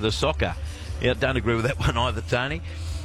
the soccer. Yeah, don't agree with that one either, Tony.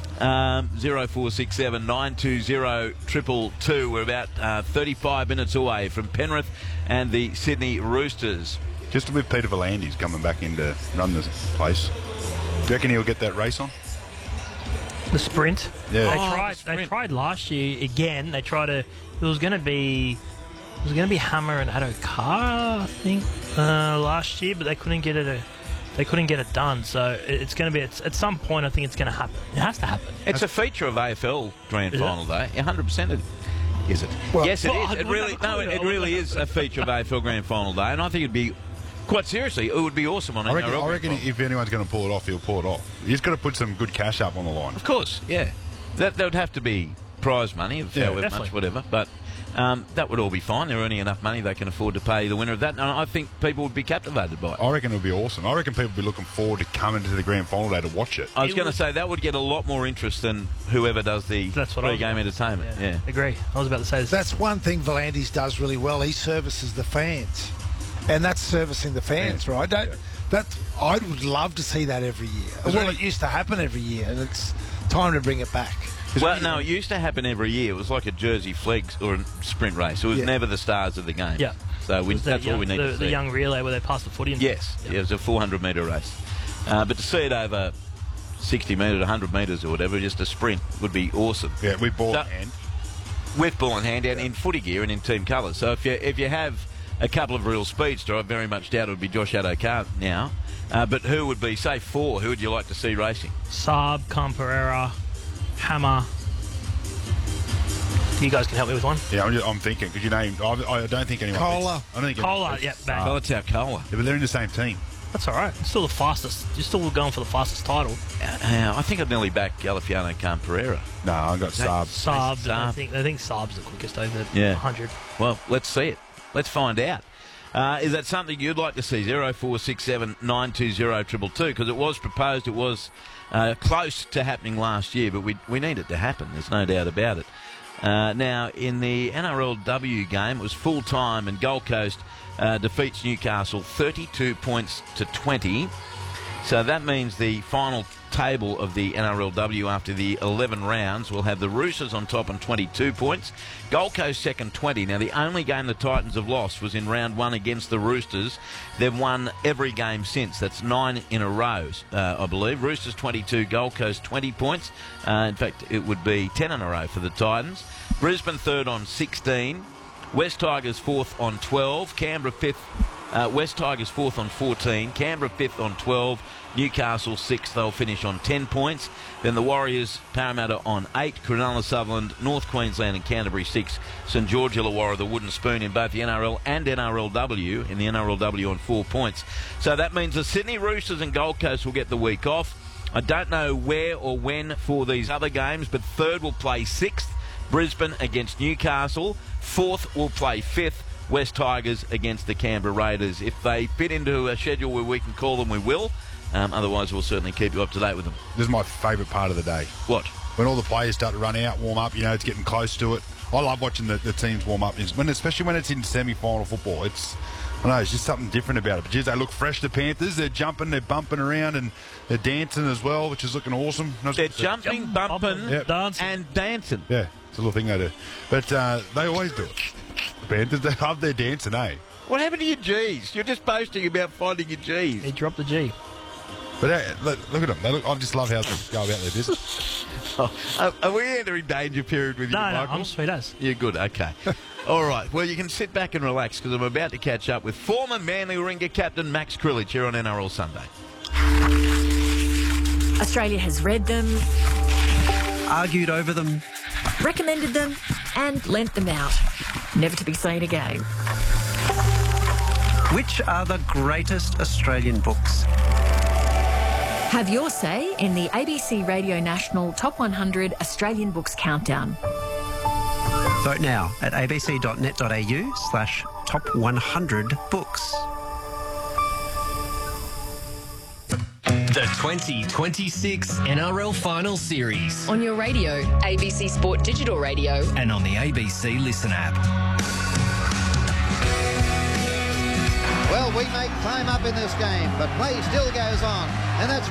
0467 920 222. We're about 35 minutes away from Penrith and the Sydney Roosters. Just with Peter V'landys coming back in to run this place, do you reckon he'll get that race on? The sprint. Yeah. They tried last year again. They tried to. It was going to be Hammer and Addo-Carr, I think, last year, but they couldn't get it. They couldn't get it done. So it's going to be at some point. I think it's going to happen. It has to happen. It's a feature of AFL Grand Is Final Day. 100%. Is it? Well, yes, it is. I It would really, never no, call it. it really is a feature of AFL Grand Final Day, and I think it'd be. Quite seriously, it would be awesome on NRL. I reckon Grand if anyone's going to pull it off, he'll pull it off. He's got to put some good cash up on the line. Of course, yeah. That would have to be prize money of however definitely. much, whatever. But that would all be fine. They're earning enough money they can afford to pay the winner of that. And I think people would be captivated by it. I reckon it'll be awesome. I reckon people will be looking forward to coming to the Grand Final Day to watch it. I was going to say that would get a lot more interest than whoever does the That's what I was pre-game about to say. entertainment. Yeah. Agree. I was about to say this. That's one thing V'landys does really well. He services the fans, and that's servicing the fans, right? I would love to see that every year. Well, it used to happen every year, and it's time to bring it back. Well, no, it used to happen every year. It was like a Jersey Flegs or a sprint race. It was never the stars of the game. Yeah. So that's all we need to see. The young relay where they pass the footy. Yes, yeah, it was a 400-metre race. But to see it over 60 metres, 100 metres or whatever, just a sprint would be awesome. Yeah, with ball in hand. With ball in hand and in footy gear and in team colours. So if you have a couple of real speedster, I very much doubt it would be Josh Addo-Carr now. But who would be, say, four? Who would you like to see racing? Saab, Camperera, Hammer. You guys can help me with one. Yeah, I'm thinking, because you named... I don't think anyone... Cola. I don't think Cola, yeah, bang. Oh, it's our Cola. Yeah, but they're in the same team. That's all right. It's still the fastest. You're still going for the fastest title. I think I'd nearly back Galifiano Camperera. No, I got Saab. Saab. I Saab. think Saab's the quickest over 100. Well, let's see it. Let's find out. Is that something you'd like to see? 0467 920 222, because it was proposed, it was close to happening last year, but we need it to happen. There's no doubt about it. Now, in the NRLW game, it was full time, and Gold Coast defeats Newcastle 32 points to 20. So that means the final table of the NRLW after the 11 rounds will have the Roosters on top on 22 points, Gold Coast second 20. Now, the only game the Titans have lost was in round one against the Roosters. They've won every game since. That's 9 in a row, I believe. Roosters 22, Gold Coast 20 points. In fact, it would be 10 in a row for the Titans. Brisbane third on 16. West Tigers fourth on 12. Canberra fifth. West Tigers fourth on 14. Canberra fifth on 12. Newcastle sixth. They'll finish on 10 points. Then the Warriors, Parramatta on 8. Cronulla, Sutherland, North Queensland and Canterbury 6. St George Illawarra, the Wooden Spoon in both the NRL and NRLW. In the NRLW on 4 points. So that means the Sydney Roosters and Gold Coast will get the week off. I don't know where or when for these other games, but third will play 6th. Brisbane against Newcastle. 4th will play 5th. West Tigers against the Canberra Raiders. If they fit into a schedule where we can call them, we will. Otherwise, we'll certainly keep you up to date with them. This is my favourite part of the day. What? When all the players start to run out, warm up, it's getting close to it. I love watching the teams warm up, especially when it's in semi-final football. It's just something different about it. But geez, they look fresh, the Panthers. They're jumping, they're bumping around, and they're dancing as well, which is looking awesome. They're jumping, bumping, dancing. and dancing. Yeah, it's a little thing they do. But they always do it. The Panthers, they love their dancing, eh? What happened to your G's? You're just boasting about finding your G's. He dropped the G. But look at them. I just love how they go about their business. Are we entering danger period with you, No, Michael? I'm sweet as. You're good, okay. All right, well, you can sit back and relax because I'm about to catch up with former Manly Warringah captain Max Krilich here on NRL Sunday. Australia has read them, Argued over them. recommended them, and lent them out. Never to be seen again. Which are the greatest Australian books? Have your say in the ABC Radio National Top 100 Australian Books Countdown. Vote now at abc.net.au/top100books. The 2026 NRL Final Series. On your radio, ABC Sport Digital Radio. And on the ABC Listen app. Well, we may climb up in this game, but play still goes on. And that's